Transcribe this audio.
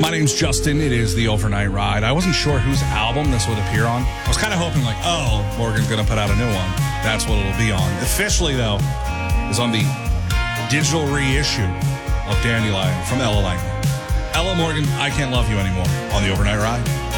My name's Justin. It is the Overnight Ride. I wasn't sure whose album this would appear on. I was kind of hoping like, oh, Morgan's going to put out a new one. That's what it'll be on. Officially, though, is on the digital reissue of Dandelion from Ella Lang. Ella Morgan, I Can't Love You Anymore on the Overnight Ride.